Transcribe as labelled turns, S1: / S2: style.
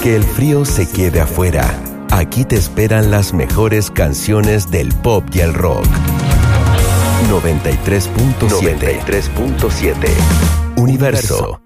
S1: Que el frío se quede afuera. Aquí te esperan las mejores canciones del pop y el rock. 93.7. Universo